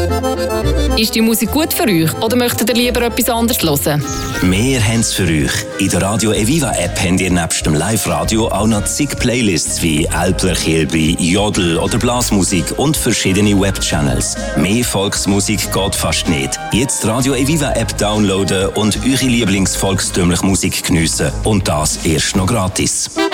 Ist die Musik gut für euch oder möchtet ihr lieber etwas anderes hören? Wir haben es für euch. In der Radio Eviva App habt ihr nebst dem Live-Radio auch noch zig Playlists wie Alpler Kilby, Jodel oder Blasmusik und verschiedene Webchannels. Mehr Volksmusik geht fast nicht. Jetzt die Radio Eviva App downloaden und eure Lieblingsvolkstümliche Musik geniessen. Und das erst noch gratis.